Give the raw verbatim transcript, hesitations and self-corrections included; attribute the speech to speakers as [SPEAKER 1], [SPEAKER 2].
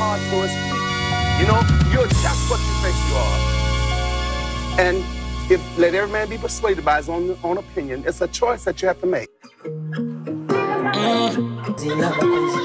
[SPEAKER 1] heart, so is he. You know, you're just what you think you are. And if let every man be persuaded by his own, own opinion, it's a choice that you have to make.
[SPEAKER 2] Mm.